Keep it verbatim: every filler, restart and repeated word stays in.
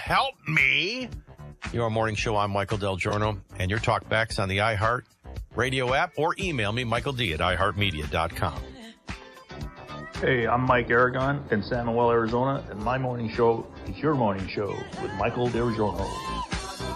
help me. Your morning show, I'm Michael Del Giorno, and your talkbacks on the iHeart Radio app, or email me, Michael D at i heart media dot com. Hey, I'm Mike Aragon in San Manuel, Arizona, and my morning show is your morning show with Michael Del Giorno.